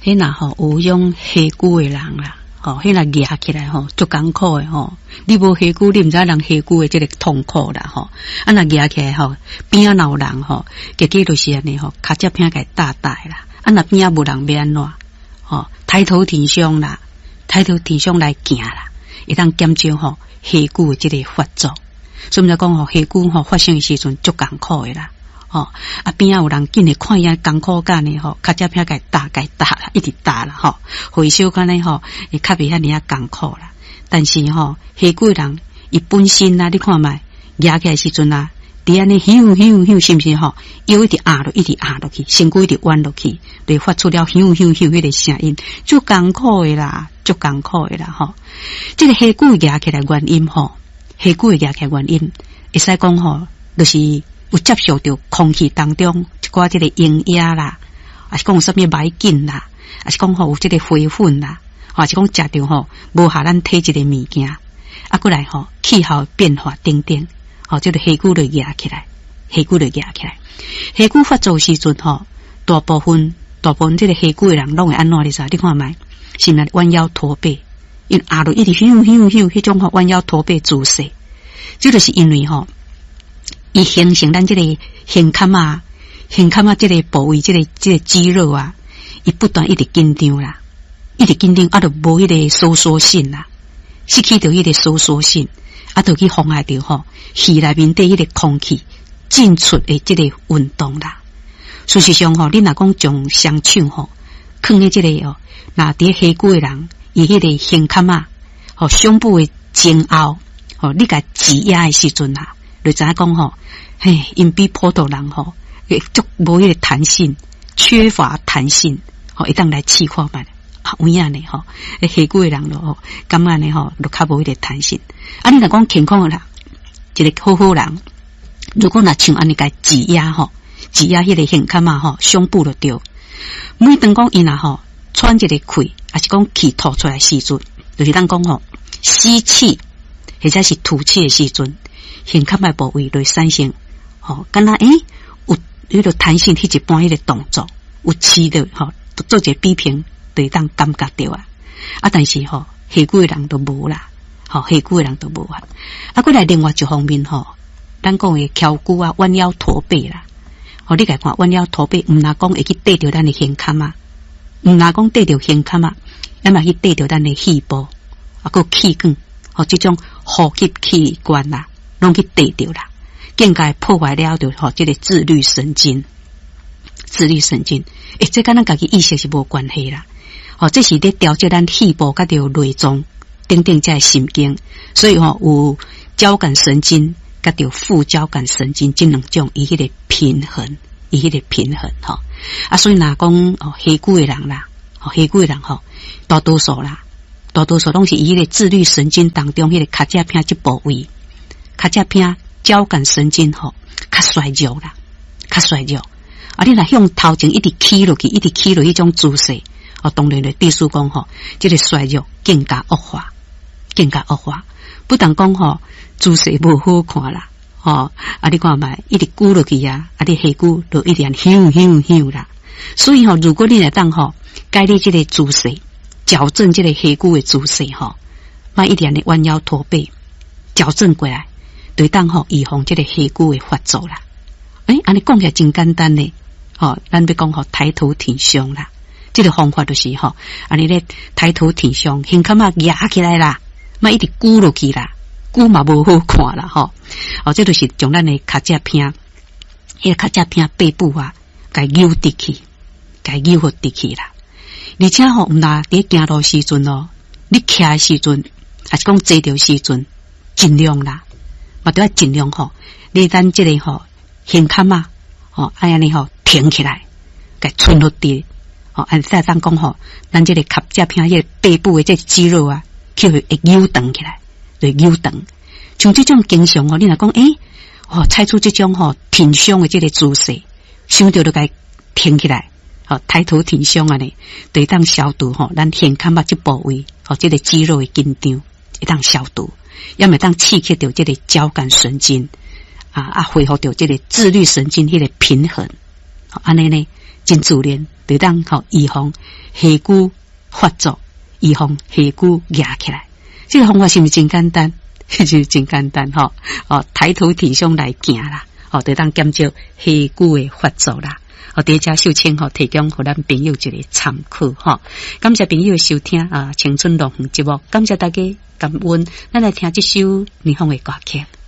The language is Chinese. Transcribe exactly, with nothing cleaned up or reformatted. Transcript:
迄那吼有种下骨的人啦，吼，迄那压起来吼，足艰苦的吼。你无下骨，你毋知人下骨的这个痛苦啦，吼。啊，那压起来吼，边仔闹人吼，结果就是安尼吼，脚趾片给大大啦。啊，那边仔无人要安怎？吼，抬头挺胸啦，抬头挺胸来行啦，会当减少吼下骨的这个发作。所以就讲吼，下骨吼发生的时阵足艰苦的啦。哦，啊边仔有人紧诶看伊安艰苦干诶吼，脚趾片该打该打啦，一直打啦吼，回收干咧吼，会较袂遐尔啊艰苦啦。但是吼，下骨人伊本身啊，你看觅压起来时阵啊，伫安尼咻咻咻，是毋是吼？腰一直压落，一直压落去，身躯一直弯落去，就发出了咻咻咻迄个声音，足艰苦诶啦，足艰苦诶啦吼。这个下骨压起来原因吼，下骨压起来原因，会使讲吼，就是有接受到空气当中一寡这个营养啦，还是讲有啥物霾菌啦，还是讲吼有这个灰粉啦，还是讲食着吼无合咱体质的物件，啊过来吼气候变化等等，吼这个下骨就压起来，下骨就压起来。下骨发作时阵吼，大部分大部分这个下骨的人拢会安怎哩啥？你看觅，是那弯腰驼背，因压落一直咻咻咻，迄种吼弯腰驼背姿势，这就是因为吼。伊形成咱这个胸坎啊，胸坎啊，这个部位，这个这个肌肉啊，伊不断一直紧张啦，一直紧张，啊，就无迄个收缩性啦，失去着迄个收缩性，啊，就去妨碍着吼肺内面底迄个空气进出的这个运动啦。事实上吼，你若讲将双手吼，放在这个哦，那伫下骨的人，伊迄个胸坎啊，吼胸部的前后，吼你甲挤压的时阵啊。就知影讲吼，嘿，因比普通人吼，会足无迄个弹性，缺乏弹性，吼，一当来试看觅，啊，有影呢吼，下骨的人咯吼，感觉呢吼，就较无迄个弹性。啊，你若讲健康的人，一个好好人，如果若像安尼甲挤压吼，挤压迄个胸坎嘛吼，胸部就对。每当讲伊若吼喘一个气，还是讲气吐出来时阵，就是当讲吼吸气或者是吐气的时阵。胸坎的部位就产生，吼，敢若诶有迄个弹性，迄一般迄个动作有起的，吼，做一个比拼，就会当感觉到啊。啊，但是吼下骨的人都无啦，吼下骨的人都无啊。啊，过来另外一方面吼，咱讲的翘骨啊、弯腰驼背啦，吼，你家看弯腰驼背，毋若讲会去对着咱的胸坎啊，毋若讲对着胸坎啊，要么去对着咱的肺部，啊，个气管，吼，这种呼吸器官啦。拢去对着啦，更加破坏了就吼，这个自律神经，自律神经，诶，这跟咱家己意识是无关系啦。哦，这是咧调节咱肺部甲着内脏等等这神经，所以吼、哦、有交感神经甲着副交感神经这两种，伊迄个平衡，伊迄个平衡吼、哦。啊，所以若讲哦下骨的人啦，哦下骨的人吼，大多数啦，大多数拢是伊迄个自律神经当中迄个脚趾片这部位。脚趾片交感神经吼较衰弱啦，较衰弱。啊，你若向头前一直起落去，一直起落迄种姿势，哦，当然就意思讲吼，这个衰弱更加恶化，更加恶化。不但讲吼姿势无好看啦，哦，啊，你看觅一直鼓落去啊，啊，你下骨就一直咻咻咻啦。所以吼，如果你来当吼改你这个姿势，矫正这个下骨的姿势吼，莫一直的弯腰驼背，矫正过来。对当吼预防这个下骨的发作啦，诶，安尼讲起来真简单呢，吼、哦，咱要讲吼抬头挺胸啦，这个方法就是吼，安尼咧抬头挺胸，胸坎啊压起来啦，莫一直鼓落去啦，鼓嘛无好看啦，吼、哦，哦，这就是将咱的脚趾片，迄个脚趾片背部啊，该扭直去，该扭好直去啦，而且吼，毋若伫行路时阵哦，你徛时阵，还是讲坐着时阵，尽量啦。嘛都要尽量吼，你咱这个吼胸坎啊，吼安尼吼挺起来，该存落地，吼按再当讲吼，咱这个脚趾片迄个背部的这个肌肉啊，去会扭长起来，对扭长。像这种经常哦，你若讲诶，哦采取这种吼挺胸的这个姿势，想到就该挺起来，吼抬头挺胸啊呢，对当消除吼咱胸坎啊这部位，吼这个肌肉的紧张，会当消除。要么当刺激到这个交感神经啊啊，恢复到这个自律神经迄个平衡，安尼呢， 真自然，就当吼预防下骨发作，预防下骨压起来。这个方法是不是真简单？是不是真简单吼？哦，抬头挺胸来行啦，哦，就当减少下骨的发作啦。哦，第一家秀清吼提供互咱朋友一个参考吼。感谢朋友的收听啊，青春乐园节目，感谢大家感恩。咱来听这首霓虹的歌曲。